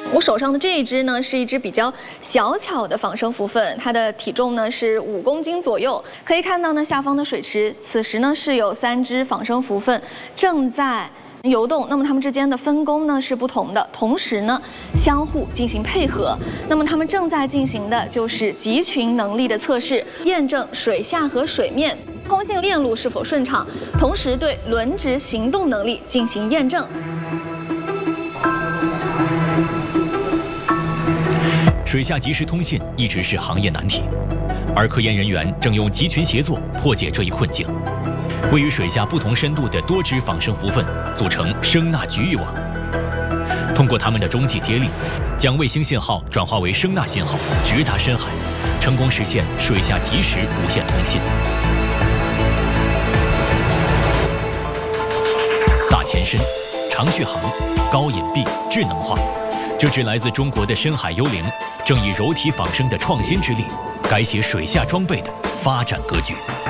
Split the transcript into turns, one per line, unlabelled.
我手上的这一只呢，是一只比较小巧的仿生浮粪，它的体重呢是5公斤左右。可以看到呢，下方的水池，此时呢是有3只仿生浮粪正在游动。那么它们之间的分工呢是不同的，同时呢相互进行配合。那么它们正在进行的就是集群能力的测试，验证水下和水面通信链路是否顺畅，同时对轮值行动能力进行验证。
水下即时通信一直是行业难题，而科研人员正用集群协作破解这一困境。位于水下不同深度的多只仿生浮粪组成声纳局域网，通过它们的中继接力，将卫星信号转化为声纳信号，直达深海，成功实现水下即时无线通信。大前深、长续航、高隐蔽、智能化。这支来自中国的深海幽灵，正以柔体仿生的创新之力，改写水下装备的发展格局。